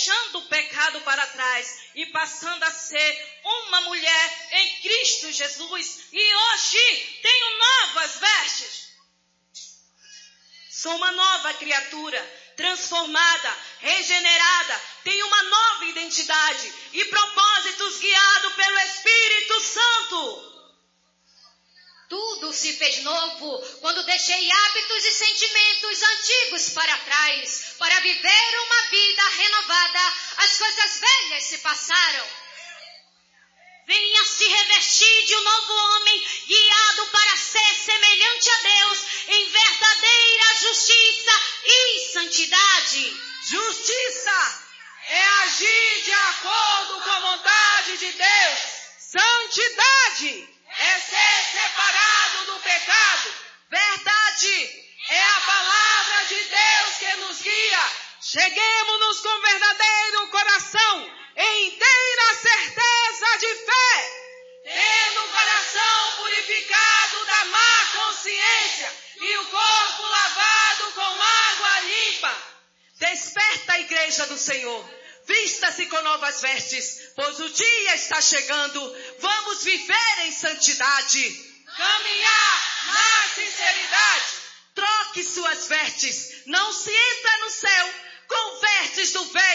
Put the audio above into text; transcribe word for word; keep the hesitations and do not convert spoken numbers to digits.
deixando o pecado para trás e passando a ser uma mulher em Cristo Jesus. E hoje tenho novas vestes. Sou uma nova criatura, transformada, regenerada, tenho uma nova identidade e propósitos guiados pelo Espírito Santo. Tudo se fez novo quando deixei hábitos e sentimentos antigos para trás, para viver uma vida renovada. As coisas velhas se passaram. Venha se revestir de um novo homem, guiado para ser semelhante a Deus, em verdadeira justiça e santidade. Justiça é agir de acordo com a vontade de Deus. Santidade é ser separado do pecado. Verdade é a palavra de Deus que nos guia. Cheguemos-nos com verdadeiro coração, em inteira certeza de fé, tendo o coração purificado da má consciência e o corpo lavado com água limpa. Desperta, Igreja do Senhor. Vista-se com novas vestes, pois o dia está chegando. Vamos viver em santidade. Caminhar na sinceridade. Troque suas vestes. Não se entra no céu com vestes do velho